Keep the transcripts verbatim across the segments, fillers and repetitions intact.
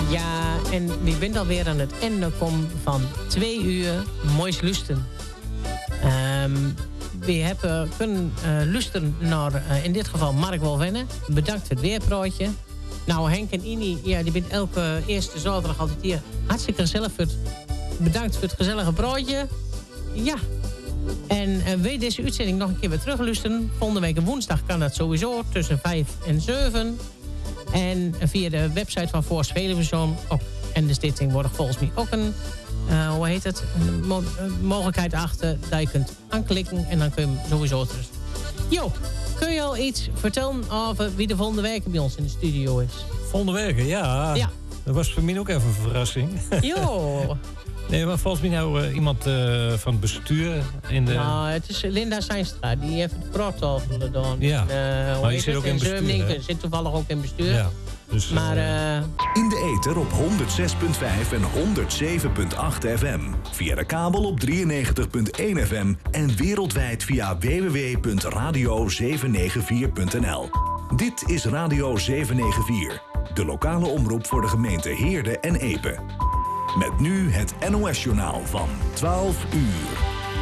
Ja, en wie bent alweer aan het einde komen van twee uur moois lusten. Um, we hebben kunnen uh, luisteren naar, uh, in dit geval, Mark Wolvenne. Bedankt voor het weerprootje. Nou, Henk en Ini, ja, die bent elke eerste zaterdag altijd hier. Hartstikke gezellig. Voor het, bedankt voor het gezellige broodje. Ja. En uh, wil je deze uitzending nog een keer weer terugluisteren? Volgende week woensdag kan dat sowieso tussen vijf en zeven. En via de website van Force Veluwezoon op en de stichting wordt er volgens mij ook een, uh, hoe heet het, een mo- een mogelijkheid achter dat je kunt aanklikken en dan kun je hem sowieso terug. Jo, kun je al iets vertellen over wie de volgende week bij ons in de studio is? Volgende week, ja. Ja. Dat was voor mij ook even een verrassing. Jo. Nee, maar volgens mij nou uh, iemand uh, van het bestuur in de... Nou, het is Linda Seinstra, die heeft het praattafel gedaan. Ja, uh, maar die zit ook in bestuur, Zurmning zit toevallig ook in bestuur. Ja, dus, maar... Uh, in de ether op honderd zes komma vijf en honderd zeven komma acht F M. Via de kabel op drieënnegentig komma één F M. En wereldwijd via w w w punt radio zeven negen vier punt n l. Dit is Radio zeven negen vier. De lokale omroep voor de gemeente Heerde en Epe. Met nu het N O S-journaal van twaalf uur.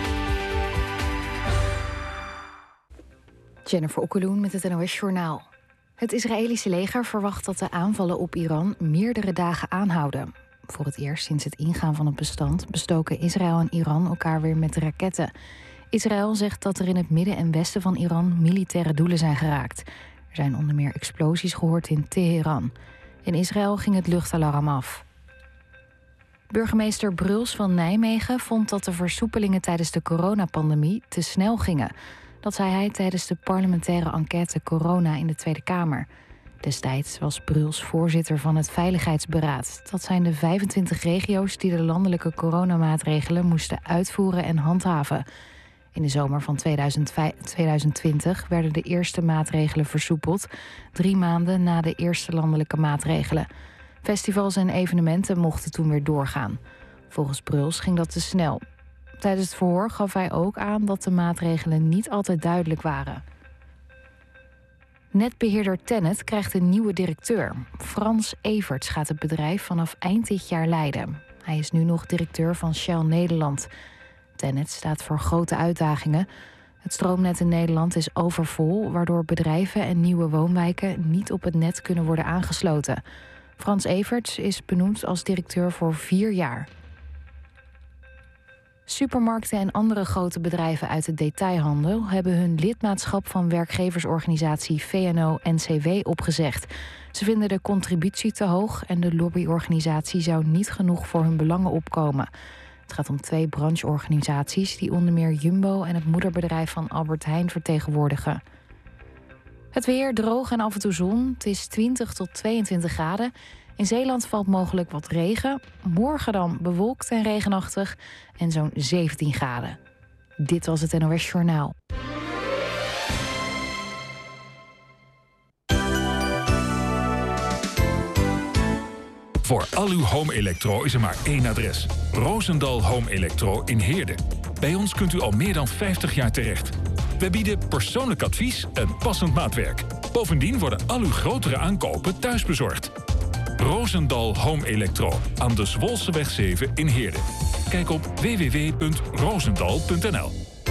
Jennifer Okkeloen met het N O S-journaal. Het Israëlische leger verwacht dat de aanvallen op Iran meerdere dagen aanhouden. Voor het eerst sinds het ingaan van het bestand bestoken Israël en Iran elkaar weer met raketten. Israël zegt dat er in het midden en westen van Iran militaire doelen zijn geraakt. Er zijn onder meer explosies gehoord in Teheran. In Israël ging het luchtalarm af. Burgemeester Bruls van Nijmegen vond dat de versoepelingen tijdens de coronapandemie te snel gingen. Dat zei hij tijdens de parlementaire enquête Corona in de Tweede Kamer. Destijds was Bruls voorzitter van het Veiligheidsberaad. Dat zijn de vijfentwintig regio's die de landelijke coronamaatregelen moesten uitvoeren en handhaven. In de zomer van tweeduizend twintig werden de eerste maatregelen versoepeld, drie maanden na de eerste landelijke maatregelen. Festivals en evenementen mochten toen weer doorgaan. Volgens Bruls ging dat te snel. Tijdens het verhoor gaf hij ook aan dat de maatregelen niet altijd duidelijk waren. Netbeheerder Tennet krijgt een nieuwe directeur. Frans Everts gaat het bedrijf vanaf eind dit jaar leiden. Hij is nu nog directeur van Shell Nederland. Tennet staat voor grote uitdagingen. Het stroomnet in Nederland is overvol, waardoor bedrijven en nieuwe woonwijken niet op het net kunnen worden aangesloten. Frans Everts is benoemd als directeur voor vier jaar. Supermarkten en andere grote bedrijven uit de detailhandel hebben hun lidmaatschap van werkgeversorganisatie V N O N C W opgezegd. Ze vinden de contributie te hoog en de lobbyorganisatie zou niet genoeg voor hun belangen opkomen. Het gaat om twee brancheorganisaties die onder meer Jumbo en het moederbedrijf van Albert Heijn vertegenwoordigen. Het weer droog en af en toe zon. Het is twintig tot tweeëntwintig graden. In Zeeland valt mogelijk wat regen. Morgen dan bewolkt en regenachtig en zo'n zeventien graden. Dit was het N O S Journaal. Voor al uw home electro is er maar één adres. Roosendal Home Electro in Heerde. Bij ons kunt u al meer dan vijftig jaar terecht. We bieden persoonlijk advies en passend maatwerk. Bovendien worden al uw grotere aankopen thuisbezorgd. Roosendal Home Electro aan de Zwolseweg zeven in Heerde. Kijk op w w w punt roosendal punt n l.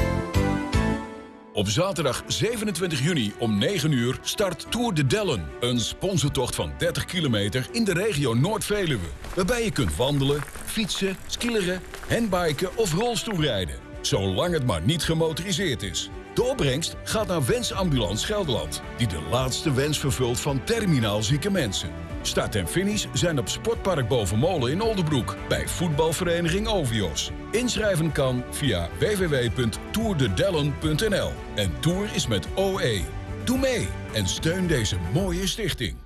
Op zaterdag zevenentwintig juni om negen uur start Tour de Dellen. Een sponsortocht van dertig kilometer in de regio Noord-Veluwe. Waarbij je kunt wandelen, fietsen, skileren, handbiken of rolstoelrijden. Zolang het maar niet gemotoriseerd is. De opbrengst gaat naar Wensambulance Gelderland, die de laatste wens vervult van terminaal zieke mensen. Start en finish zijn op Sportpark Bovenmolen in Oldebroek bij voetbalvereniging Ovios. Inschrijven kan via w w w punt tourdedellen punt n l. En Tour is met O E. Doe mee en steun deze mooie stichting.